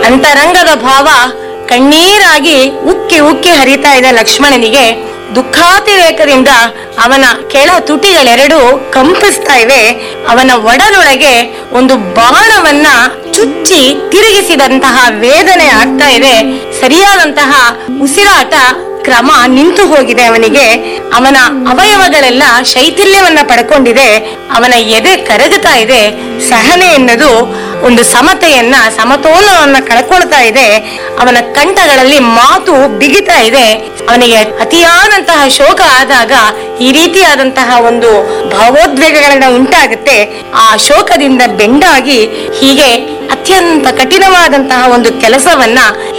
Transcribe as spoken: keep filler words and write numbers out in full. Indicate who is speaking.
Speaker 1: ಅಂತರಂಗದ ಭಾವ ಕಣ್ಣೀರಾಗಿ ಉಕ್ಕಿ ಉಕ್ಕಿ ಹರಿತಾ ಇದೆ ಲಕ್ಷ್ಮಣನಿಗೆ. ದುಃಖಾತಿರೇಕದಿಂದ ಅವನ ಕೆಳ ತುಟಿಗಳೆರಡು ಕಂಪಿಸ್ತಾ ಇವೆ. ಅವನ ಒಡಲೊಳಗೆ ಒಂದು ಬಾಣವನ್ನ ಚುಚ್ಚಿ ತಿರುಗಿಸಿದಂತಹ ವೇದನೆ ಆಗ್ತಾ ಇದೆ. ಸರಿಯಾದಂತಹ ಉಸಿರಾಟ ಕ್ರಮ ನಿಂತು ಹೋಗಿದೆ ಅವನಿಗೆ. ಅವನ ಅವಯವಗಳೆಲ್ಲ ಶೈಥಿಲ್ಯವನ್ನ ಪಡ್ಕೊಂಡಿದೆ. ಅವನ ಎದೆ ಕರಗುತ್ತಾ ಇದೆ. ಸಹನೆ ಎನ್ನೋದು ಒಂದು ಸಮತೆಯನ್ನ ಸಮತೋಲನವನ್ನ ಕಳ್ಕೊಳ್ತಾ ಇದೆ. ಅವನ ಕಂಠಗಳಲ್ಲಿ ಮಾತು ಬಿಗಿತಾ ಇದೆ. ಅವನಿಗೆ ಅತಿಯಾದಂತಹ ಶೋಕ ಆದಾಗ ಈ ರೀತಿಯಾದಂತಹ ಒಂದು ಭಾವೋದ್ವೇಗಗಳನ್ನ ಉಂಟಾಗುತ್ತೆ. ಆ ಶೋಕದಿಂದ ಬೆಂಡಾಗಿ ಹೀಗೆ ಅತ್ಯಂತ ಕಠಿಣವಾದಂತಹ ಒಂದು ಕೆಲಸವನ್ನ